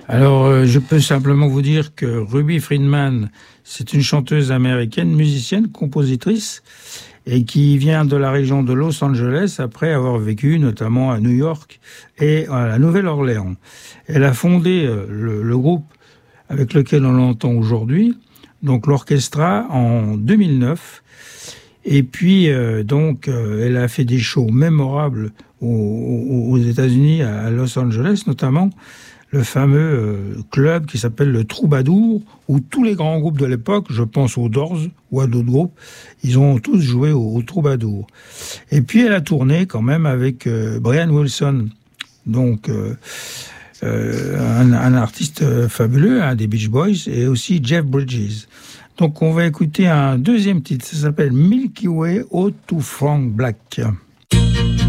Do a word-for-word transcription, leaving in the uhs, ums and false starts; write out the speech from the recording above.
Alors, euh, je peux simplement vous dire que Ruby Friedman, c'est une chanteuse américaine, musicienne, compositrice, et qui vient de la région de Los Angeles après avoir vécu notamment à New York et à la Nouvelle-Orléans. Elle a fondé euh, le, le groupe avec lequel on l'entend aujourd'hui, donc l'Orchestra, en deux mille neuf. Et puis, euh, donc, euh, elle a fait des shows mémorables aux, aux, aux États-Unis, à Los Angeles notamment, le fameux euh, club qui s'appelle le Troubadour, où tous les grands groupes de l'époque, je pense aux Doors ou à d'autres groupes, ils ont tous joué au, au Troubadour. Et puis elle a tourné quand même avec euh, Brian Wilson, donc euh, euh, un, un artiste fabuleux, un des Beach Boys, et aussi Jeff Bridges. Donc on va écouter un deuxième titre, ça s'appelle Milky Way Ode to Frank Black.